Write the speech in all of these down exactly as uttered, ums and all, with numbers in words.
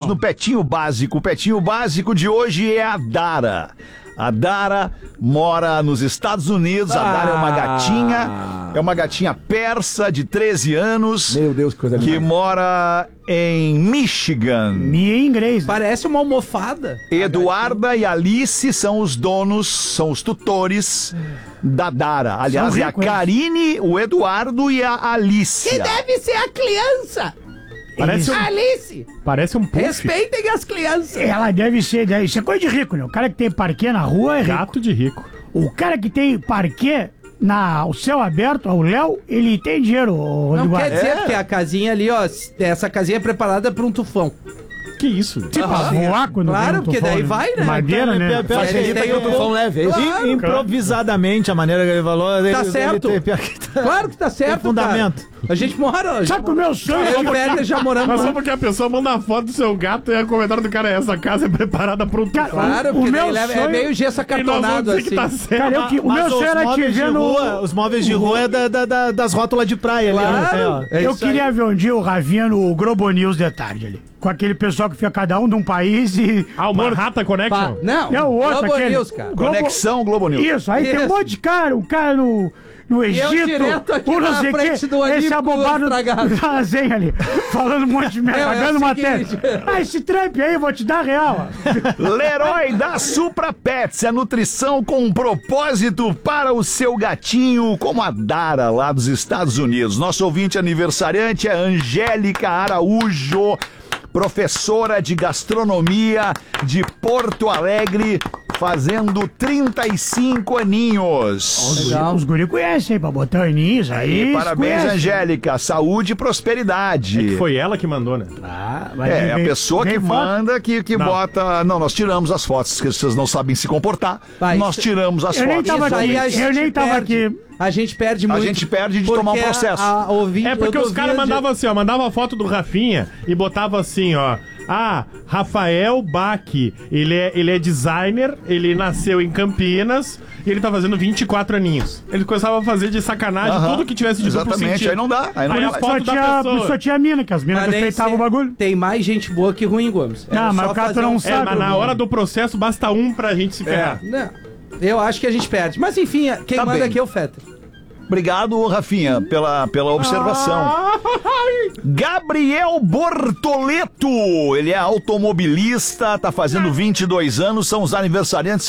no Pretinho Básico. O Pretinho Básico de hoje é a Dara. A Dara mora nos Estados Unidos. A Dara é uma gatinha, é uma gatinha persa de treze anos. Meu Deus, que coisa linda. Que mora em Michigan. Minha em inglês. Parece uma almofada. Eduarda e Alice são os donos, são os tutores da Dara. Aliás, é a ricos, hein? Karine, o Eduardo e a Alice. Que deve ser a criança. Parece um, Alice. parece um puff. Respeitem as crianças. Ela deve ser, deve ser coisa de rico, né? O cara que tem parquê na rua é rico. Gato de rico. O cara que tem parquê na, ao céu aberto, ao léu, ele tem dinheiro, ô, Não Eduardo. quer dizer, porque a casinha ali, ó, essa casinha é preparada pra um tufão. Que isso? Tipo, voar quando Claro, vem um porque tufão, daí vai, né? Madeira, né? Então, é, Facilita que o tufão leve, é isso? Claro, I- improvisadamente, a maneira que ele falou. Ele, Tá ele certo. tem- pior que tá- Claro que tá certo, fundamento. cara. A gente mora... Sabe que o meu sonho Eu e o é... Peter já moramos... Mas só porque a pessoa manda a foto do seu gato e o comentário do cara é essa casa é preparada para um Cara, tufão. Claro, o porque meu daí leva- é sonho- meio gesso E nós vamos acartonado, dizer assim. que tá certo. Cara, eu que, o Mas meu os sonho era te móveis de ver no... rua, os móveis de rua é da, da- da- das rótulas de praia ali. Claro. né? Ó. É eu isso queria aí. ver um dia o Ravinha no Globo News de tarde ali. Com aquele pessoal que fica cada um de um país e... Ah, o Manhattan Connection? Pá, Não, É o outro, Globo aquele... News, cara. Globo- Conexão Globo News. Isso, aí tem um Isso. monte de cara, um cara no, no Egito, direto aqui um não na sei frente quê, do esse Olímpico abobado estragado. da Lazenha ali, falando um monte de merda, É, é o pagando matéria. seguinte. Ah, esse Trump aí, vou te dar real. ó. Leroy da Supra Pets, a nutrição com um propósito para o seu gatinho, como a Dara lá dos Estados Unidos. Nosso ouvinte aniversariante é Angélica Araújo, professora de gastronomia de Porto Alegre, fazendo trinta e cinco aninhos. Legal. Os guri conhecem, pra botar aninhos aí. E parabéns, conhecem. Angélica. Saúde e prosperidade. Foi ela que mandou, né? Ah, mas É, a vem- pessoa que vem foto. manda, que, que Não. bota... Não, nós tiramos as fotos, que vocês não sabem se comportar. Vai, nós isso- tiramos as Eu nem fotos. tava Isso aí aqui, a eu gente nem tava perde. aqui. A gente perde muito. A gente perde de tomar um porque processo. A, a ouvinte, É porque eu os caras ouvia de- mandavam assim, ó, mandava a foto do Rafinha e botava assim, ó. Ah, Rafael Bach, ele é, ele é designer, ele nasceu em Campinas e ele tá fazendo vinte e quatro aninhos. Ele começava a fazer de sacanagem Aham, tudo que tivesse de duplo exatamente, sentido. aí não dá, aí não Aí dá. a Só foto da tinha, pessoa. só tinha mina, que as minas Mas nem respeitavam o se- bagulho. Tem mais gente boa que ruim, Gomes. Não, Era mas só o cara fazer não um- É, sabe. mas na hora do processo basta um pra gente se ferrar. Não, eu acho que a gente perde. Mas enfim, quem Tá manda bem. aqui é o Fetter. Obrigado, Rafinha, pela, pela observação. Gabriel Bortoleto, ele é automobilista, tá fazendo vinte e dois anos, são os aniversariantes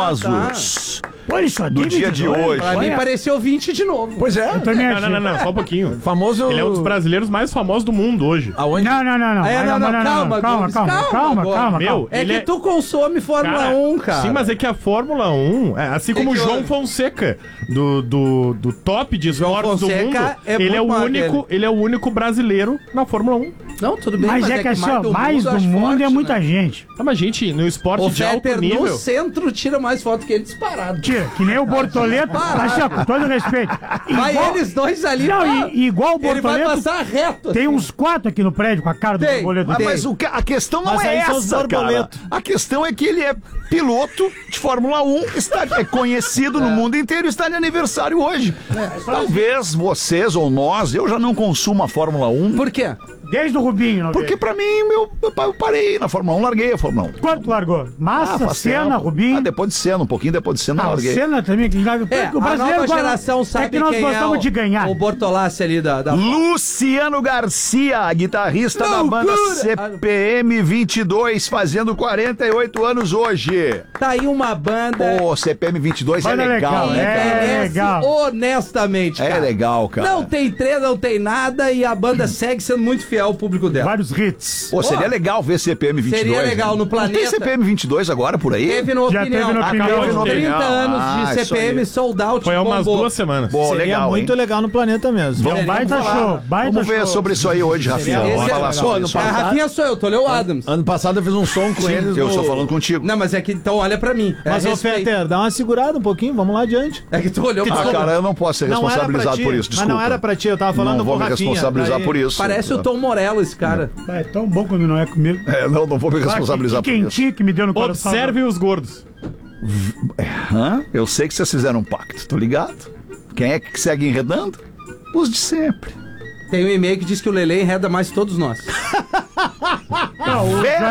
famosos Pô, ele só do tem dia de vinte e dois. hoje. Pra mim Olha, pareceu vinte de novo. Pois é. eu também Não, achei. não, não, não, só um pouquinho. Famoso... Ele é um dos brasileiros mais famosos do mundo hoje. Aonde? Não, não, não, não. É, Vai, não, não, calma, calma, calma, Gomes, calma, calma, calma, Gomes. calma, Meu, calma. É ele que tu consome Fórmula Cara, um, cara. Sim, mas é que a Fórmula um, é, assim como o que João houve? Fonseca, do, do, do top de João esportes do Fonseca mundo, é ele, é o muito maior único, que ele é o único brasileiro na Fórmula um. Não, tudo bem, Mas, é que assim, ó, mais do eu acho mundo forte, é muita né? gente. Ah, mas, gente, no esporte O de alto Fetter no nível... centro tira mais foto que ele disparado. Tira, que nem o Bortoleto. Assim, ó, com todo respeito. Vai Igual- eles dois ali, Não, pá, e, igual o ele vai Bortoleto, passar reto. tem assim. uns quatro aqui no prédio com a cara do Tem, Bortoleto. Mas, tem. mas o que- a questão não Mas é aí são os essa, cara. borboletos. A questão é que ele é piloto de Fórmula um, está, é conhecido no mundo inteiro e está de aniversário hoje. Talvez vocês ou nós, eu já não consumo a Fórmula um, Por quê? Desde o Rubinho, não porque veio. pra mim, meu, eu parei na Fórmula um, larguei a Fórmula um. Quanto largou? Massa, faz Senna, tempo. Rubinho. Ah, depois de Senna, um pouquinho depois de Senna, eu Ah, o larguei. Senna também. Que, É, o a brasileiro nova gosta- geração sabe é que nós quem gostamos é o, de ganhar. o Bortolassi ali da... da... Luciano Garcia, guitarrista da banda Loucura! C P M vinte e dois, fazendo quarenta e oito anos hoje. Tá aí uma banda... Pô, C P M vinte e dois é Banda legal, legal, né? é. Envelhece legal. honestamente, É cara. legal, cara. Não tem treta, não tem nada e a banda segue sendo muito fiel ao público dela. Vários hits. Pô, seria Pô, legal ver C P M vinte e dois. seria legal no Não tem planeta. C P M vinte e dois agora por aí? Teve no Já Opinião. teve no Acabou Opinião. de Teve no trinta Opinião. anos Ah, de isso C P M aí. sold out. Foi há umas bombou. duas semanas. Pô, Seria legal, muito hein? legal no planeta mesmo. Então, baita falar. show, baita Vamos ver show. sobre isso aí hoje, Rafinha. Esse Vamos é- falar Pô, sobre no isso. A Rafinha sou eu, tô Leo Adams. Ano passado eu fiz um som com eles. Eu no- estou falando contigo. Não, mas é que então olha pra mim. É Mas, ô, respeito. Fetter, dá uma segurada um pouquinho, vamos lá adiante. É que tu olhou pra Ah, cara, eu não posso ser Não era pra responsabilizado ti, por isso, mas desculpa. não era pra ti, eu tava falando Não vou pro me Rafinha, responsabilizar daí- por isso. Parece o Tom Morello esse cara. Ah, é tão bom quando não é comigo. É, não, não vou me responsabilizar que por isso. quentinho que me deu no coração. Observe os gordos. Hã? Eu sei que vocês fizeram um pacto, tô ligado? Quem é que segue enredando? Os de sempre. Tem um e-mail que diz que o Lele enreda mais que todos nós. Não, o Vera